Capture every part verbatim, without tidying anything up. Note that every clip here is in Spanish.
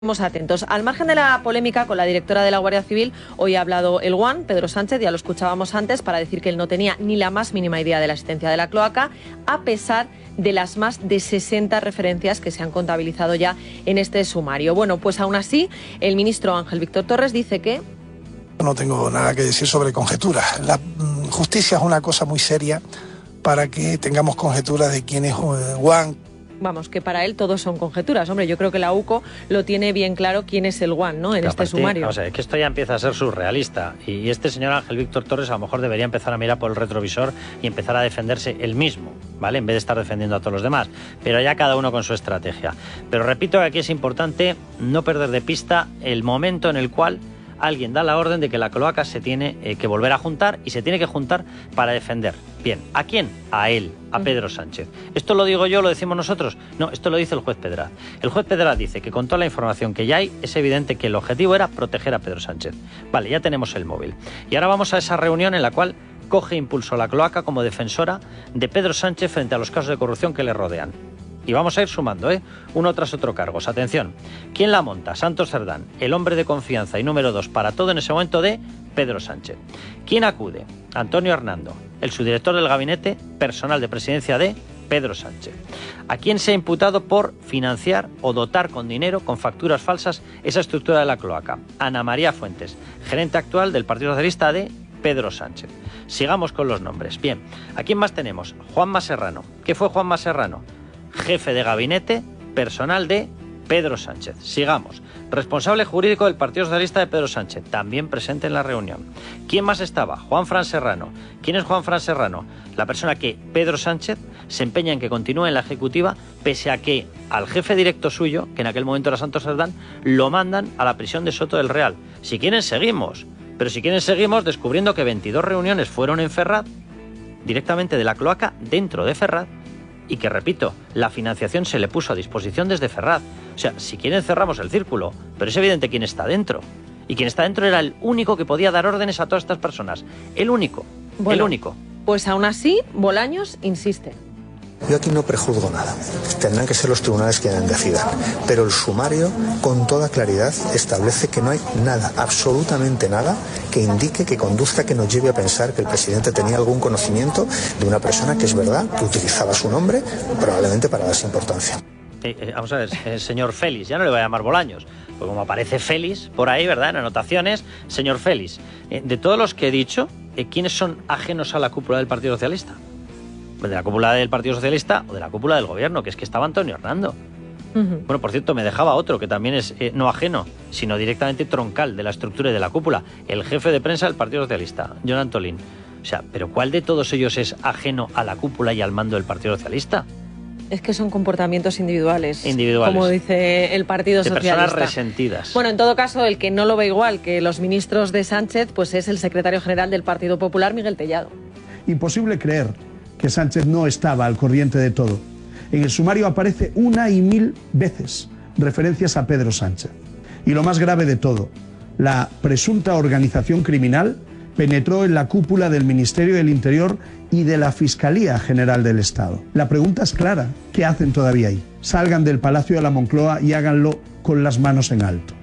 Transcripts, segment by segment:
Estamos atentos. Al margen de la polémica con la directora de la Guardia Civil, hoy ha hablado el Guan, Pedro Sánchez, ya lo escuchábamos antes, para decir que él no tenía ni la más mínima idea de la existencia de la cloaca, a pesar de las más de sesenta referencias que se han contabilizado ya en este sumario. Bueno, pues aún así, el ministro Ángel Víctor Torres dice que... No tengo nada que decir sobre conjeturas. La justicia es una cosa muy seria para que tengamos conjeturas de quién es Guan. Vamos, que para él todos son conjeturas. Hombre, yo creo que la U C O lo tiene bien claro quién es el Guan, ¿no? En este sumario. O sea, es que esto ya empieza a ser surrealista. Y este señor Ángel Víctor Torres a lo mejor debería empezar a mirar por el retrovisor y empezar a defenderse él mismo, ¿vale? En vez de estar defendiendo a todos los demás. Pero ya cada uno con su estrategia. Pero repito que aquí es importante no perder de pista el momento en el cual alguien da la orden de que la cloaca se tiene eh, que volver a juntar y se tiene que juntar para defender. Bien, ¿a quién? A él, a Pedro Sánchez. ¿Esto lo digo yo, lo decimos nosotros? No, esto lo dice el juez Pedraz. El juez Pedraz dice que con toda la información que ya hay, es evidente que el objetivo era proteger a Pedro Sánchez. Vale, ya tenemos el móvil. Y ahora vamos a esa reunión en la cual coge impulso la cloaca como defensora de Pedro Sánchez frente a los casos de corrupción que le rodean. Y vamos a ir sumando, ¿eh? Uno tras otro cargos. Atención, ¿quién la monta? Santos Cerdán, el hombre de confianza y número dos para todo en ese momento de Pedro Sánchez. ¿Quién acude? Antonio Hernando, el subdirector del gabinete personal de presidencia de Pedro Sánchez. ¿A quién se ha imputado por financiar o dotar con dinero, con facturas falsas, esa estructura de la cloaca? Ana María Fuentes, gerente actual del Partido Socialista de Pedro Sánchez. Sigamos con los nombres. Bien, ¿a quién más tenemos? Juanma Serrano. ¿Qué fue Juanma Serrano? Jefe de gabinete personal de Pedro Sánchez. Sigamos. Responsable jurídico del Partido Socialista de Pedro Sánchez, también presente en la reunión. ¿Quién más estaba? Juan Fran Serrano. ¿Quién es Juan Fran Serrano? La persona que Pedro Sánchez se empeña en que continúe en la ejecutiva, pese a que al jefe directo suyo, que en aquel momento era Santos Cerdán, lo mandan a la prisión de Soto del Real. Si quieren, seguimos. Pero si quieren, seguimos descubriendo que veintidós reuniones fueron en Ferraz, directamente de la cloaca dentro de Ferraz, y que, repito, la financiación se le puso a disposición desde Ferraz. O sea, si quieren cerramos el círculo, pero es evidente quién está dentro. Y quien está dentro era el único que podía dar órdenes a todas estas personas. El único, bueno, el único. Pues aún así, Bolaños insiste. Yo aquí no prejuzgo nada. Tendrán que ser los tribunales quienes decidan. Pero el sumario, con toda claridad, establece que no hay nada, absolutamente nada, que indique, que conduzca, que nos lleve a pensar que el presidente tenía algún conocimiento de una persona que es verdad, que utilizaba su nombre, probablemente para darse importancia. Eh, eh, vamos a ver, eh, señor Félix, ya no le voy a llamar Bolaños, porque como aparece Félix por ahí, ¿verdad?, en anotaciones, señor Félix, eh, de todos los que he dicho, eh, ¿quiénes son ajenos a la cúpula del Partido Socialista? De la cúpula del Partido Socialista o de la cúpula del Gobierno, que es que estaba Antonio Hernando. Uh-huh. Bueno, por cierto, me dejaba otro que también es eh, no ajeno, sino directamente troncal de la estructura y de la cúpula, el jefe de prensa del Partido Socialista, Jon Antolín. O sea, ¿pero cuál de todos ellos es ajeno a la cúpula y al mando del Partido Socialista? Es que son comportamientos individuales, individuales, como dice el Partido de Socialista. Personas resentidas. Bueno, en todo caso, el que no lo ve igual que los ministros de Sánchez, pues es el secretario general del Partido Popular, Miguel Tellado. Imposible creer que Sánchez no estaba al corriente de todo. En el sumario aparece una y mil veces referencias a Pedro Sánchez. Y lo más grave de todo, la presunta organización criminal penetró en la cúpula del Ministerio del Interior y de la Fiscalía General del Estado. La pregunta es clara, ¿qué hacen todavía ahí? Salgan del Palacio de la Moncloa y háganlo con las manos en alto.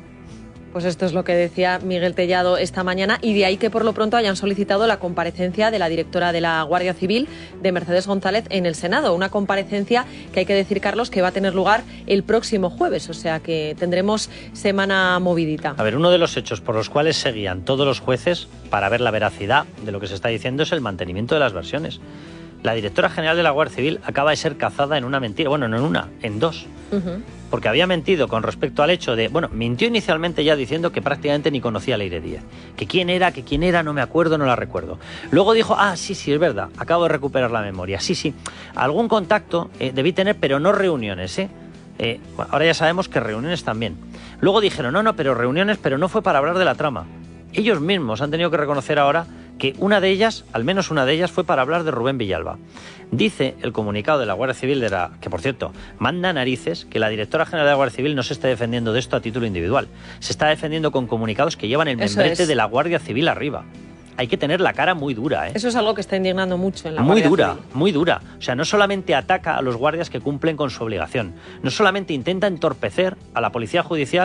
Pues esto es lo que decía Miguel Tellado esta mañana, y de ahí que por lo pronto hayan solicitado la comparecencia de la directora de la Guardia Civil, de Mercedes González, en el Senado. Una comparecencia que hay que decir, Carlos, que va a tener lugar el próximo jueves, o sea que tendremos semana movidita. A ver, uno de los hechos por los cuales seguían todos los jueces para ver la veracidad de lo que se está diciendo es el mantenimiento de las versiones. La directora general de la Guardia Civil acaba de ser cazada en una mentira, bueno, no en una, en dos. Uh-huh. Porque había mentido con respecto al hecho de, bueno, mintió inicialmente ya diciendo que prácticamente ni conocía a Leire Díez. Que quién era, que quién era, no me acuerdo, no la recuerdo. Luego dijo, ah, sí, sí, es verdad, acabo de recuperar la memoria. Sí, sí, algún contacto eh, debí tener, pero no reuniones, ¿eh? eh bueno, ahora ya sabemos que reuniones también. Luego dijeron, no, no, pero reuniones, pero no fue para hablar de la trama. Ellos mismos han tenido que reconocer ahora que una de ellas, al menos una de ellas, fue para hablar de Rubén Villalba. Dice el comunicado de la Guardia Civil, de la, que por cierto, manda narices que la directora general de la Guardia Civil no se está defendiendo de esto a título individual. Se está defendiendo con comunicados que llevan el membrete de la Guardia Civil arriba. hay que tener la cara muy dura, ¿eh? Eso es algo que está indignando mucho en la Muy Guardia dura, Civil. muy dura. O sea, no solamente ataca a los guardias que cumplen con su obligación, no solamente intenta entorpecer a la policía judicial